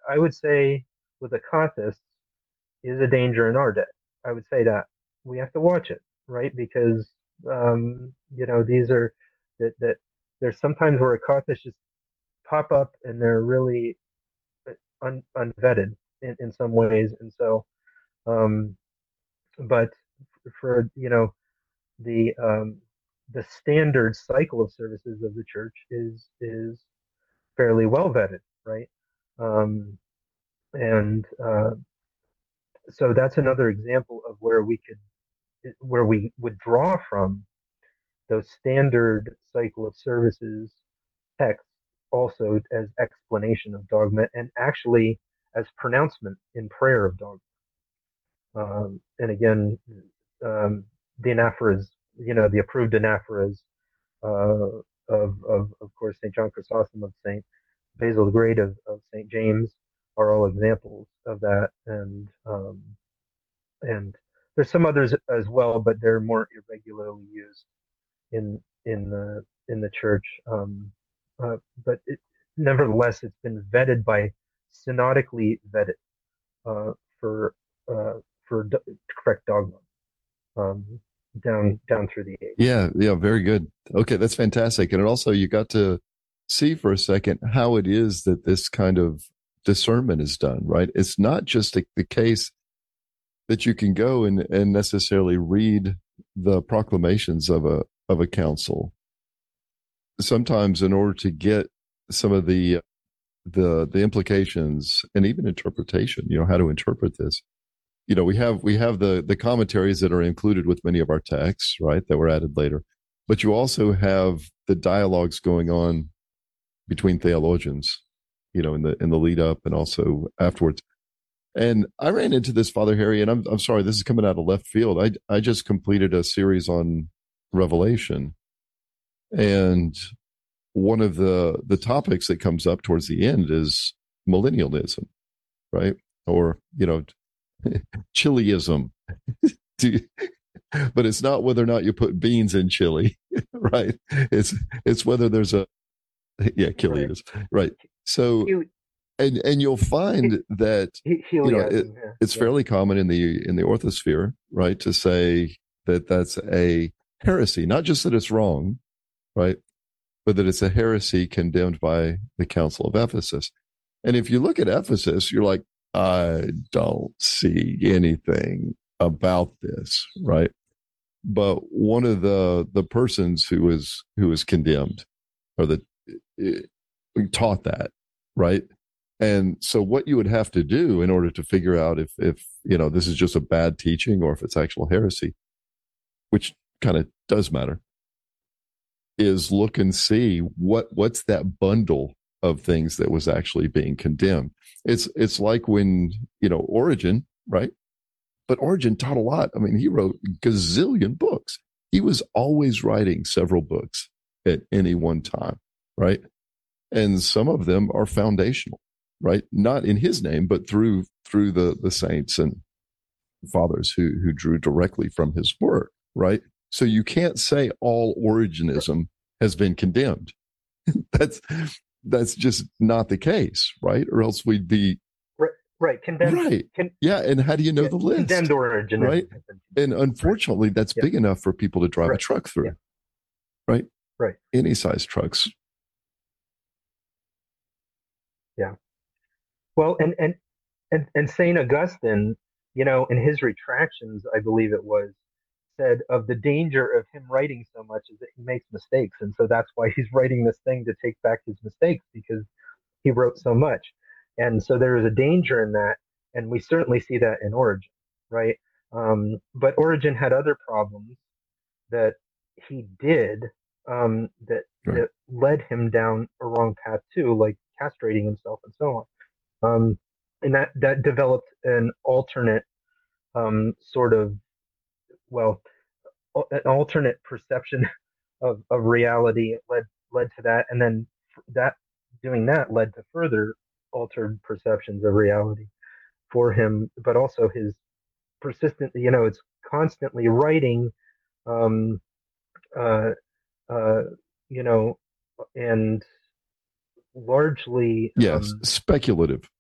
I would say with the Kathis is a danger in our day. I would say that we have to watch it, right? Because these are that there's sometimes where a Kathis just pop up and they're really unvetted in some ways, and so um, but for the standard cycle of services of the church is fairly well vetted, right? Um, and So that's another example of where we would draw from those standard cycle of services texts also as explanation of dogma and actually as pronouncement in prayer of dogma. And again, the anaphoras, the approved anaphoras of course, St. John Chrysostom, of St. Basil the Great, of St. James are all examples of that. And there's some others as well, but they're more irregularly used in the church. But nevertheless, it's been vetted by synodically vetted uh, for uh, correct dogma um, down through the age. Yeah, very good. Okay, that's fantastic. And also, you got to see for a second how it is that this kind of discernment is done, right? It's not just the case that you can go and necessarily read the proclamations of a council. Sometimes, in order to get some of the implications and even interpretation, how to interpret this, we have the commentaries that are included with many of our texts, right, that were added later, but you also have the dialogues going on between theologians, in the lead up and also afterwards. And I ran into this, Father Harry, and I'm sorry, this is coming out of left field. I just completed a series on Revelation, and one of the topics that comes up towards the end is millennialism, right? Or chiliism. But it's not whether or not you put beans in chili, right? It's whether there's chiliism, right? So and you'll find that it's fairly common in the orthosphere, right, to say that that's a heresy, not just that it's wrong, right, but that it's a heresy condemned by the Council of Ephesus. And if you look at Ephesus, you're like, I don't see anything about this, right? But one of the persons who was condemned, or that taught that, right? And so what you would have to do in order to figure out if this is just a bad teaching or if it's actual heresy, which kind of does matter, is look and see what's that bundle of things that was actually being condemned. It's like when, Origen, right? But Origen taught a lot. I mean, he wrote gazillion books. He was always writing several books at any one time, right? And some of them are foundational, right? Not in his name, but through the saints and fathers who drew directly from his work, right? So you can't say all Origenism has been condemned. That's just not the case, right? Or else we'd be right condemned. Right. And how do you know the list? Condemned Origenism, right? And unfortunately, that's big enough for people to drive a truck through, right? Right. Any size trucks. Yeah. Well, and Saint Augustine, in his retractions, I believe it was, said of the danger of him writing so much is that he makes mistakes, and so that's why he's writing this thing to take back his mistakes, because he wrote so much. And so there is a danger in that, and we certainly see that in Origen, right? But Origen had other problems that he did that led him down a wrong path too, like castrating himself and so on. And that developed an alternate sort of, well, an alternate perception of reality. It led to that, and then that doing that led to further altered perceptions of reality for him, but also his persistent, it's constantly writing, um, uh, uh, you know, and largely, yes, speculative.